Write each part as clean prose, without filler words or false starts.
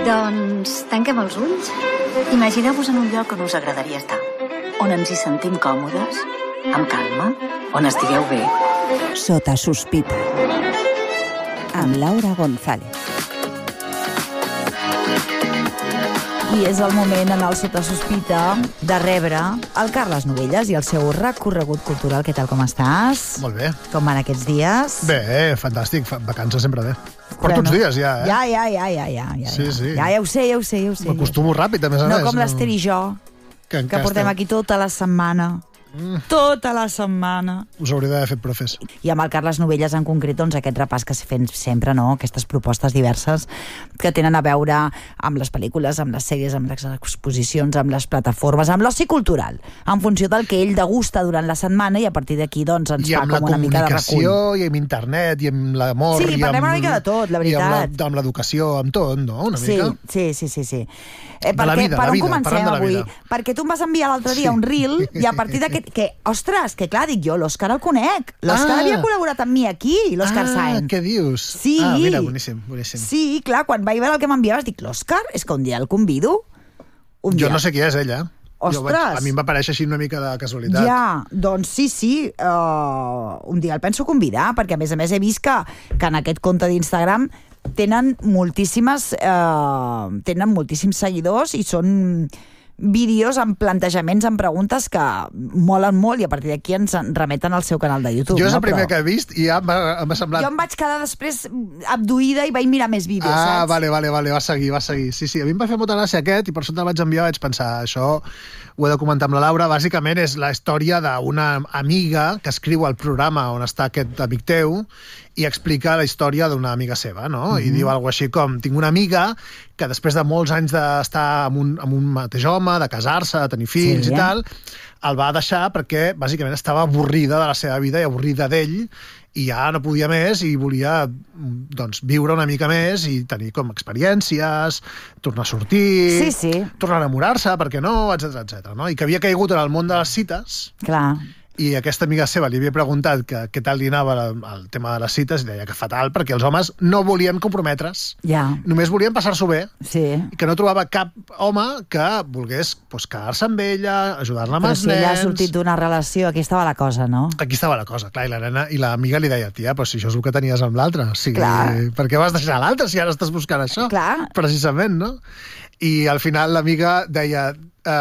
Doncs tanquem els ulls. Imagineu-vos en un lloc on us agradaria estar, on ens hi sentim còmodes, amb calma, on estigueu bé. Sota sospita, amb Laura González. I és el moment en el Sota Sospita de rebre el Carles Novelles i el seu recorregut cultural. Què tal, com estàs? Molt bé. Com van aquests dies? Bé, fantàstic. Vacances sempre bé. Porto uns dies ja, Ja. Sí. Ja ho sé. M'acostumo ràpid, a més a més. No com l'Ester i jo, que portem aquí tota la setmana. Tota la setmana. Us hauria d'haver fet profes. I amb el Carles Novelles en concret, doncs aquest repàs que fem sempre, no? Aquestes propostes diverses que tenen a veure amb les pel·lícules, amb les sèries, amb les exposicions, amb les plataformes, amb l'oci cultural, en funció del que ell degusta durant la setmana, i a partir d'aquí doncs ens fa com una mica de recull. I amb la comunicació, i amb internet, i amb l'amor... Sí, parlem una mica de tot, la veritat. I amb l'educació, amb tot, no? Una mica. Sí. De la vida, per on comencem parlem de la avui? vida. Perquè tu em vas enviar l'altre dia un reel, i a partir d'aquest... Ostres, que clar, dic jo, l'Òscar el conec. L'Òscar havia col·laborat amb mi aquí, l'Òscar Sáenz. Què dius? Sí. Mira, boníssim. Sí, clar, quan vaig veure el que m'enviaves, dic, l'Òscar, és que un dia el convido. Jo no sé qui és ella. Ostres! A mi em va aparèixer així una mica de casualitat. Ja, doncs sí. Un dia el penso convidar, perquè a més he vist que en aquest compte d'Instagram tenen moltíssims seguidors i són vídeos amb plantejaments, amb preguntes que molen molt, i a partir d'aquí ens remeten al seu canal de YouTube. Jo és el primer que he vist i ja m'ha semblat... Jo em vaig quedar després abduïda i vaig mirar més vídeos, saps? Vale, va seguir. Sí, a mi em va fer molta gràcia aquest, i per això te'l vaig enviar, vaig pensar, això ho he de comentar amb la Laura. Bàsicament és la història d'una amiga que escriu al programa on està aquest amic teu i explica la història d'una amiga seva, no? I diu alguna cosa així com: tinc una amiga que després de molts anys d'estar amb un mateix home, de casar-se, de tenir fills i tal, el va deixar perquè bàsicament estava avorrida de la seva vida i avorrida d'ell, i ja no podia més i volia doncs viure una mica més i tenir com experiències, tornar a sortir, tornar a enamorar-se, per què no, etc. No? I que havia caigut en el món de les cites. Clar. I aquesta amiga seva li havia preguntat què tal li anava el tema de les cites, i deia que fatal, perquè els homes no volien comprometre's. Ja. Només volien passar-s'ho bé. Sí. I que no trobava cap home que volgués quedar-se amb ella, ajudar-la amb els nens... Però si ella ha sortit d'una relació, aquí estava la cosa, no? Aquí estava la cosa, clar. I l'amiga li deia: tia, però si això és el que tenies amb l'altre. O sigui, per què vas deixar l'altre si ara estàs buscant això? Clar. Precisament, no? I al final l'amiga deia...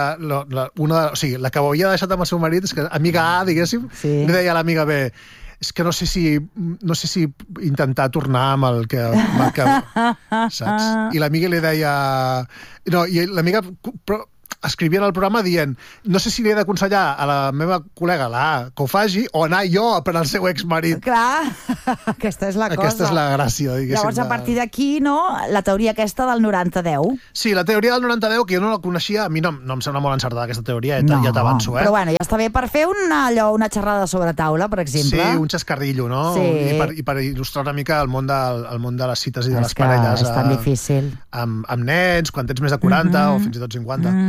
la que ho havia deixat amb el seu marit, és que amiga A, diguéssim, li deia a l'amiga B: és que no sé si intentar tornar amb el que saps? I l'amiga li deia... No, i l'amiga escrivia en el programa dient: no sé si li he d'aconsellar a la meva col·lega, la A, que ho faci, o anar jo per al seu exmarit. Clar, aquesta és la cosa. Aquesta és la gràcia, diguéssim. Llavors, a partir d'aquí, no, la teoria aquesta del 90-10. Sí, la teoria del 90-10, que jo no la coneixia, a mi no em sembla molt encertada aquesta teoria, ja t'avanço, però bueno, ja està bé per fer una xerrada sobre taula, per exemple. Sí, un xascarrillo, no? Sí. I per il·lustrar una mica el món de les cites i de les parelles. És tan difícil. Amb nens, quan tens més de 40 o fins i tot 50.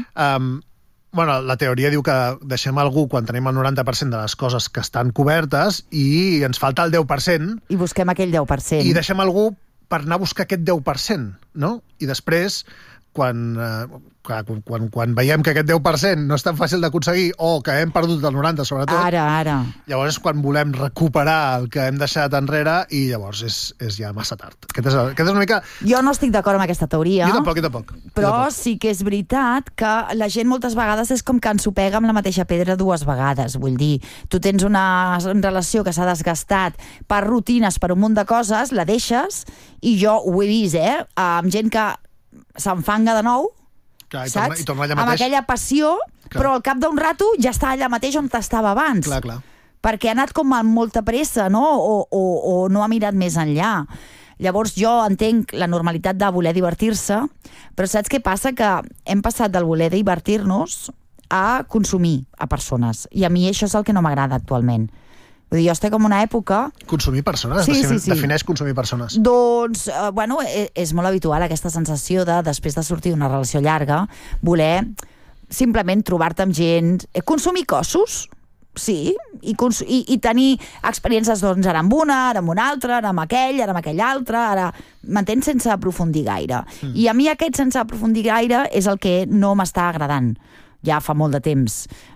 La teoria diu que deixem algú quan tenim el 90% de les coses que estan cobertes i ens falta el 10%. I busquem aquell 10%. I deixem algú per anar a buscar aquest 10%, no? I després, quan veiem que aquest 10% no és tan fàcil d'aconseguir, o que hem perdut el 90%, sobretot... Ara. Llavors és quan volem recuperar el que hem deixat enrere, i llavors és ja massa tard. Aquest és una mica... Jo no estic d'acord amb aquesta teoria. Jo tampoc. Però sí que és veritat que la gent moltes vegades és com que ensopega amb la mateixa pedra dues vegades. Vull dir, tu tens una relació que s'ha desgastat per rutines, per un munt de coses, la deixes, i jo ho he vist, amb gent que s'enfanga de nou, clar, saps? I torna allà mateix. Amb aquella passió, clar. Però al cap d'un rato ja està allà mateix on estava abans. Clar. Perquè ha anat com amb molta pressa, no? O no ha mirat més enllà. Llavors jo entenc la normalitat de voler divertir-se, però saps què passa? Que hem passat del voler divertir-nos a consumir a persones. I a mi això és el que no m'agrada actualment. Vull dir, jo estic en una època... Consumir persones? Sí. Defineix consumir persones. Doncs, és molt habitual aquesta sensació de, després de sortir d'una relació llarga, voler simplement trobar-te amb gent... Consumir cossos, sí, i tenir experiències, doncs, ara amb una, ara amb una altra, ara amb aquell altre, ara... M'entens? Sense aprofundir gaire. I a mi aquest sense aprofundir gaire és el que no m'està agradant. Ja fa molt de temps.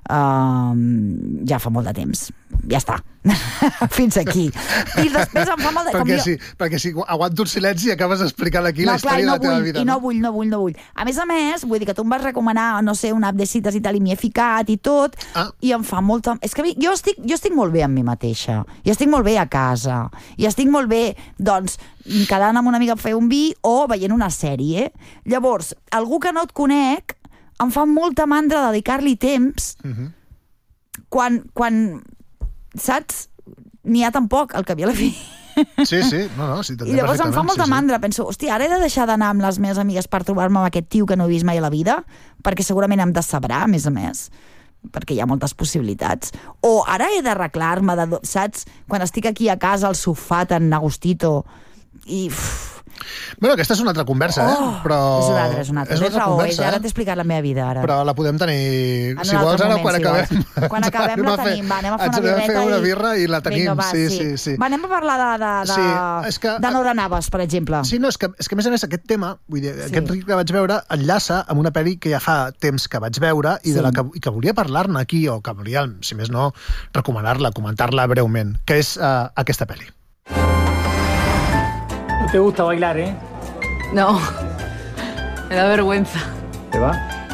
Ja està. Fins aquí. I després em fa molt de... Perquè si aguanto un silenci acabes explicant aquí la història de la teva vida. No vull. A més, vull dir que tu em vas recomanar, no sé, una app de cites i tal, i m'hi he ficat i tot, i em fa molta... És que jo estic molt bé amb mi mateixa, i estic molt bé a casa, i estic molt bé, doncs, quedant amb una amiga a fer un vi o veient una sèrie. Llavors, algú que no et conec em fa molta mandra dedicar-li temps quan saps? N'hi ha tampoc, al cap i a la fi. Sí, no, sí, i llavors em fa molta mandra, penso, hòstia, ara he de deixar d'anar amb les meves amigues per trobar-me amb aquest tio que no he vist mai a la vida, perquè segurament em decebrà, a més, perquè hi ha moltes possibilitats. O ara he d'arreglar-me, saps? Quan estic aquí a casa al sofà tan agustito i... Bueno, aquesta és una altra conversa, però... És una altra. És raó, ara t'he explicat la meva vida, ara. Però la podem tenir... Si vols, ara quan acabem... Quan acabem la tenim, va, anem a fer una birreta. Ens anem a fer una birra i la tenim, vinga, va, sí. Va, anem a parlar de Nora Navas, per exemple. Sí, no, és que a més aquest tema, vull dir, aquest ric que vaig veure, enllaça amb una pel·li que ja fa temps que vaig veure i que volia parlar-ne aquí, o que volia, si més no, recomanar-la, comentar-la breument, que és aquesta pel·li. No te gusta bailar, ¿eh? No, me da vergüenza. ¿Eva?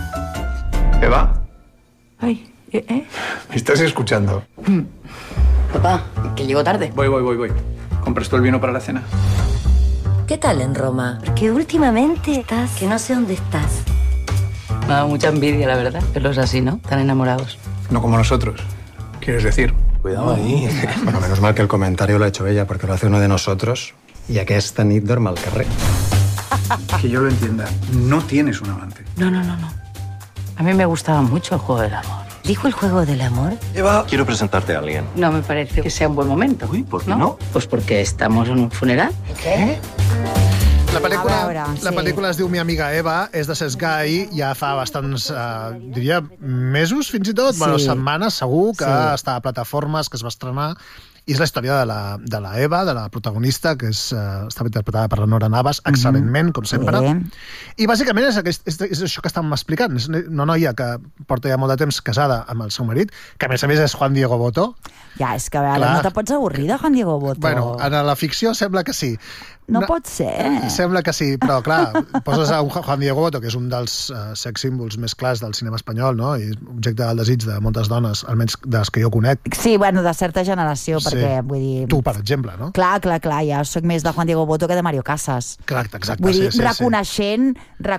¿Eva? Ay, ¿eh? ¿Me estás escuchando? Papá, que llego tarde. Voy. ¿Compras tú el vino para la cena? ¿Qué tal en Roma? Porque últimamente estás... que no sé dónde estás. Me da mucha envidia, la verdad, verlos así, ¿no? Tan enamorados. No como nosotros, ¿quieres decir? Cuidado ahí. Bueno, menos mal que el comentario lo ha hecho ella, porque lo hace uno de nosotros y aquesta nit dorm al carrer. Que yo lo entienda, no tienes un amante. No. A mí me gustaba mucho el juego del amor. ¿Dijo el juego del amor? Eva, quiero presentarte a alguien. No me parece que sea un buen momento. Uy, ¿por qué no? Pues porque estamos en un funeral. ¿Qué? La pel·lícula es diu Mi amiga Eva, és de Cesc Gai, ja fa bastants, diria, mesos fins i tot, setmanes segur, que està a plataformes, que es va estrenar, i és la història de la Eva, de la protagonista, que està interpretada per la Nora Navas, excel·lentment, com sempre. I bàsicament és això que estàvem explicant. És una noia que porta ja molt de temps casada amb el seu marit, que a més és Juan Diego Botto. Ja, és que a veure, no te pots avorrir de Juan Diego Botto. Bueno, en la ficció sembla que sí. No pot ser. Sembla que sí, però clar, poses a un Juan Diego Botto, que és un dels sex símbols més clars del cinema espanyol, no? I objecte del desig de moltes dones, almenys de les que jo conec. Sí, bueno, de certa generació, perquè, vull dir... Tu, per exemple, no? Clar, ja soc més de Juan Diego Botto que de Mario Casas. Exacte. Vull dir, reconeixent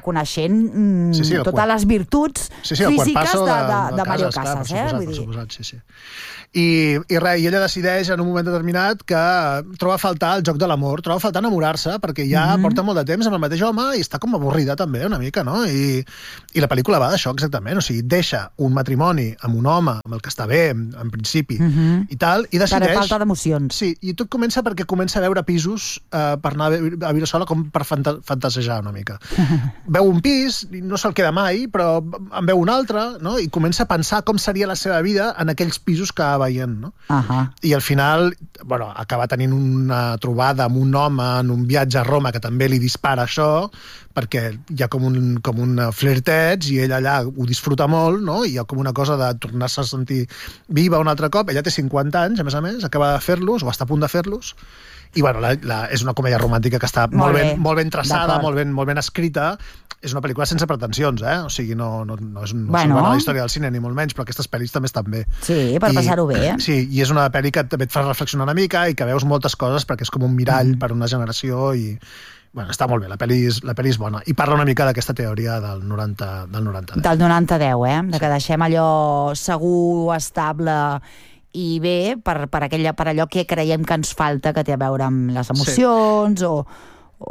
totes les virtuts físiques de Mario Casas, per suposat, sí. I res, i ella decideix en un moment determinat que troba a faltar el joc de l'amor, troba a faltar enamorar-se, perquè ja porta molt de temps amb el mateix home i està com avorrida també una mica, no? I la pel·lícula va d'això exactament, o sigui, deixa un matrimoni amb un home amb el que està bé, en principi, i tal, i decideix... Per falta d'emocions. Sí, i tot comença perquè comença a veure pisos per anar a viure sola com per fantasejar una mica. Veu un pis, no se'l queda mai, però en veu un altre, no? I comença a pensar com seria la seva vida en aquells pisos que veient, no? I al final, bueno, acaba tenint una trobada amb un home en un viatge a Roma que també li dispara això, perquè hi ha com un flirteig i ell allà ho disfruta molt, no? I hi ha com una cosa de tornar-se a sentir viva un altre cop. Ella té 50 anys, a més, acaba de fer-los, o està a punt de fer-los, i bueno, és una comèdia romàntica que està molt ben traçada, molt ben escrita. És una pel·lícula sense pretensions, o sigui, no és una història del cine, ni molt menys, però aquestes pel·lis també estan bé. Sí, per passar-ho bé. Sí, i és una pel·li que també et fa reflexionar una mica i que veus moltes coses perquè és com un mirall per una generació i... Bueno, està molt bé, la pel·li és bona. I parla una mica d'aquesta teoria del 90-10. Del 90-10, de que deixem allò segur, estable i bé per allò que creiem que ens falta, que té a veure amb les emocions o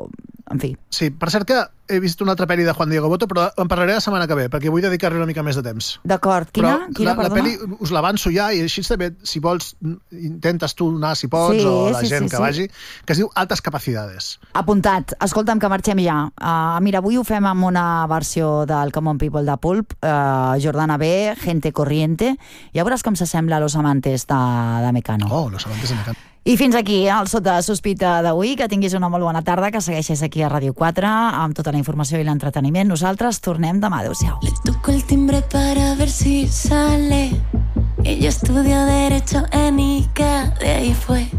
en fi. Sí, per cert que he vist una altra pel·li de Juan Diego Botto, però en parlaré la setmana que ve, perquè vull dedicar-li una mica més de temps. D'acord. Quina, la perdona? pel·li us l'avanço ja, i així també, si vols, intentes tu anar, si pots, o la gent que vagi, que es diu Altas Capacidades. Apuntat. Escolta'm, que marxem ja. Mira, avui ho fem amb una versió del Come on People de Pulp, Jordana B, Gente Corriente. Ja veuràs com s'assembla a Los Amantes de Mecano. Oh, Los Amantes de Mecano. I fins aquí, el Sota Sospita d'avui, que tinguis una molt bona tarda, que segueixis aquí a Ràdio 4 amb tota la informació i l'entreteniment. Nosaltres tornem demà. Adéu-siau. Le toco el timbre para ver si sale. Ella estudió Derecho en ICA, de ahí fue